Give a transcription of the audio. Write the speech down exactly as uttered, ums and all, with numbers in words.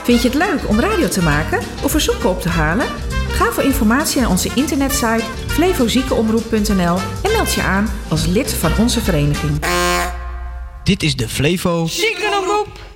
Vind je het leuk om radio te maken of verzoeken op te halen? Ga voor informatie naar onze internetsite flevo ziekenomroep punt n l en meld je aan als lid van onze vereniging. Dit is de Flevo Ziekenomroep.